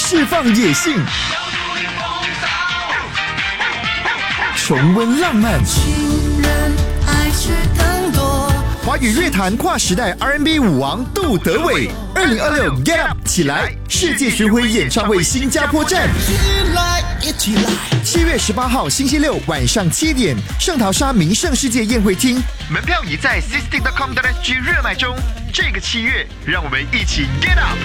释放野性，重温浪漫。 情人爱是更多。 华语乐坛跨时代 R&B 舞王杜德伟，2026 Get Up 起来世界巡回演唱会新加坡站， 一起来 7月18号星期六晚上7点，圣淘沙名胜世界宴会厅，门票已在 sisting.com.sg 热卖中。这个7月，让我们一起 Get Up！